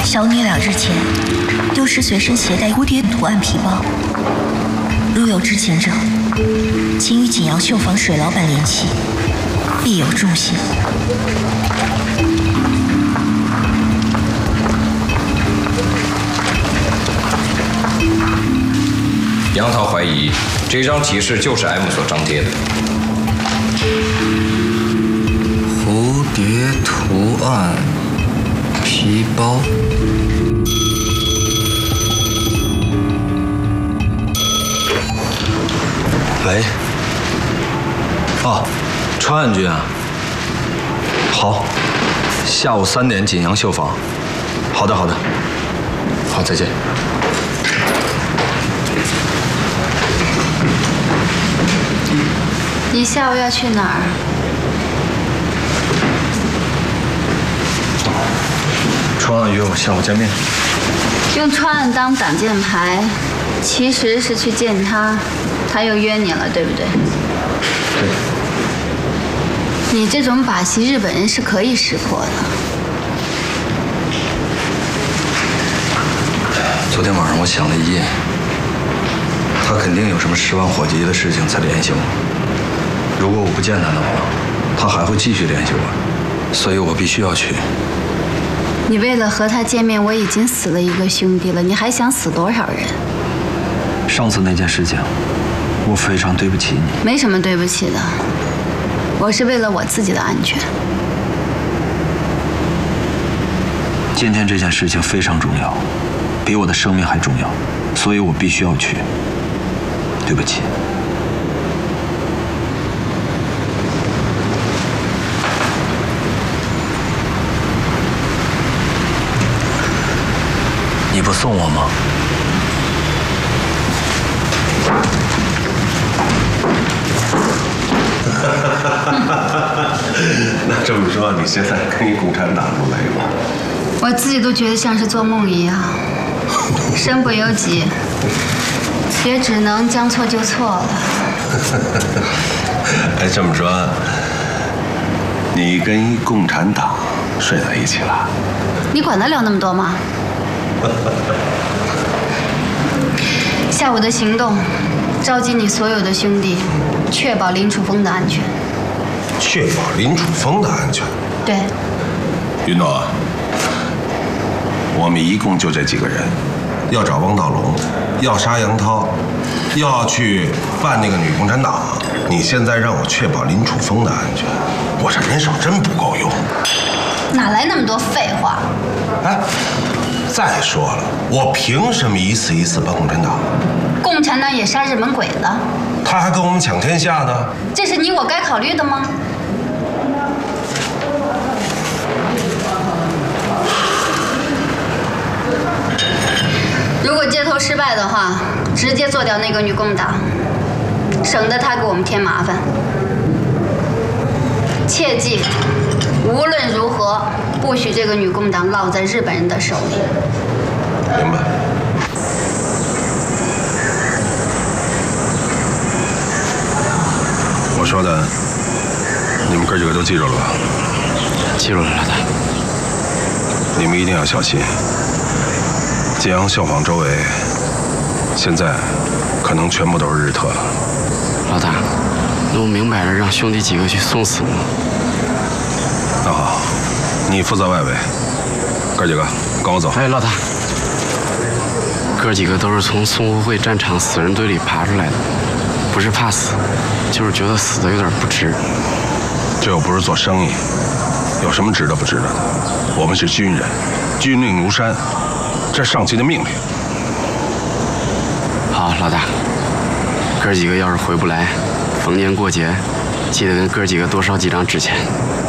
小女俩日前丢失随身携带蝴蝶图案皮包，如有知情者，请与景阳绣坊水老板联系，必有重刑。 杨涛怀疑这张提示就是 M 所张贴的。 蝴蝶图案皮包。喂。川岸君啊。好，下午3点锦阳绣坊。好的，好的。好，再见。 你下午要去哪儿？ 川岸约我下午见面。 用川岸当挡箭牌，其实是去见他，他又约你了，对不对？ 对。 你这种把戏，日本人是可以识破的。 昨天晚上我想了一夜，他肯定有什么10万火急的事情才联系我。如果我不见他的话，他还会继续联系我，所以我必须要去。 你为了和他见面，我已经死了一个兄弟了，你还想死多少人？ 上次那件事情，我非常对不起你。 没什么对不起的，我是为了我自己的安全。 今天这件事情非常重要，比我的生命还重要，所以我必须要去。对不起。你不送我吗？ 那这么说，你现在跟一共产党入围吗？ 我自己都觉得像是做梦一样，身不由己，也只能将错就错了。 哎，这么说，你跟一共产党睡在一起了？ 你管得了那么多吗？下午的行动，召集你所有的兄弟，确保林楚风的安全。 确保林楚风的安全。 对。 云诺，我们一共就这几个人，要找汪道龙，要杀杨涛，要去办那个女共产党。你现在让我确保林楚风的安全，我这人手真不够用。 哪来那么多废话？ 哎，再说了，我凭什么一次一次帮共产党？ 共产党也杀日本鬼子， 他还跟我们抢天下呢。 这是你我该考虑的吗？如果接头失败的话，直接做掉那个女共党，省得他给我们添麻烦。切记，无论如何，不许这个女共党落在日本人的手里。 明白。我说的，你们哥几个都记住了吧？ 记住了，老大。 你们一定要小心。锦阳绣坊周围，现在可能全部都是日特了。 老大，那我明摆着让兄弟几个去送死吗？ 那好，你负责外围，哥几个跟我走。 哎，老大，哥几个都是从淞沪会战场死人堆里爬出来的，不是怕死，就是觉得死的有点不值。 这又不是做生意，有什么值得不值得的？我们是军人，军令如山，这是上级的命令。 好，老大，哥几个要是回不来，逢年过节，记得跟哥几个多烧几张纸钱。